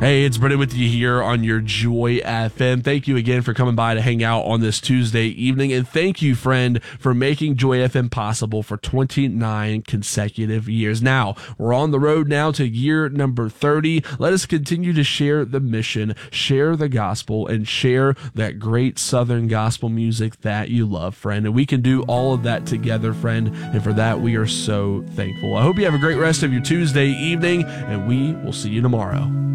Hey, it's Brennan with you here on your Joy FM. Thank you again for coming by to hang out on this Tuesday evening. And thank you, friend, for making Joy FM possible for 29 consecutive years. Now, we're on the road now to year number 30. Let us continue to share the mission, share the gospel, and share that great Southern gospel music that you love, friend. And we can do all of that together, friend. And for that, we are so thankful. I hope you have a great rest of your Tuesday evening, and we will see you tomorrow.